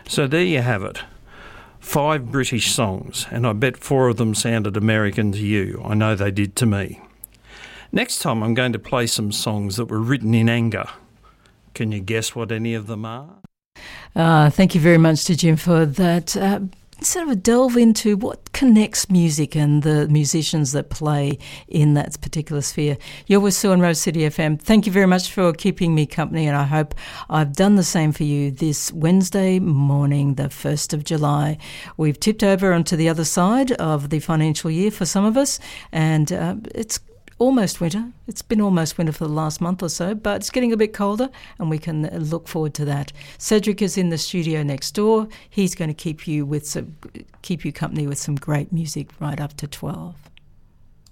So there you have it. 5 British songs, and I bet 4 of them sounded American to you. I know they did to me. Next time I'm going to play some songs that were written in anger. Can you guess what any of them are? Thank you very much to Jim for that. Sort of a delve into what connects music and the musicians that play in that particular sphere. You're with Sue and Rose City FM. Thank you very much for keeping me company, and I hope I've done the same for you this Wednesday morning, the 1st of July. We've tipped over onto the other side of the financial year for some of us, and it's almost winter. It's been almost winter for the last month or so, but it's getting a bit colder and we can look forward to that. Cedric is in the studio next door. He's going to keep you company with some great music right up to 12.